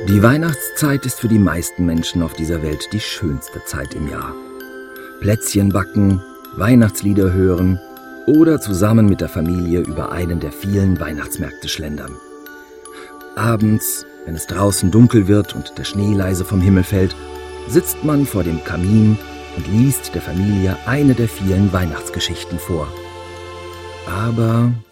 Die Weihnachtszeit ist für die meisten Menschen auf dieser Welt die schönste Zeit im Jahr. Plätzchen backen, Weihnachtslieder hören oder zusammen mit der Familie über einen der vielen Weihnachtsmärkte schlendern. Abends, wenn es draußen dunkel wird und der Schnee leise vom Himmel fällt, sitzt man vor dem Kamin und liest der Familie eine der vielen Weihnachtsgeschichten vor. Aber